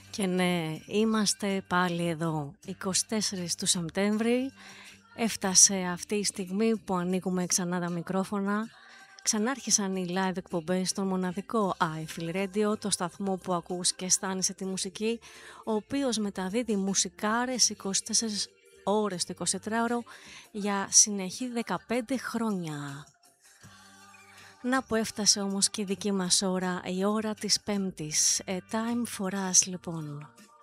Και ναι, είμαστε πάλι εδώ, 24 του Σεπτέμβρη. Έφτασε αυτή η στιγμή που ανοίγουμε ξανά τα μικρόφωνα. Ξανάρχισαν οι live εκπομπές στον μοναδικό iFeel Radio, το σταθμό που ακούς και αισθάνεσαι τη μουσική, ο οποίος μεταδίδει μουσικάρες 24 ώρες το 24ωρο για συνεχή 15 χρόνια. Να που έφτασε όμως και η δική μας ώρα, η ώρα της Πέμπτης. A time for us λοιπόν.